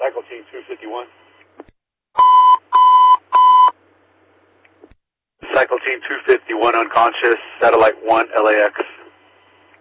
Cycle Team 251. Cycle Team 251 unconscious, Satellite 1 LAX.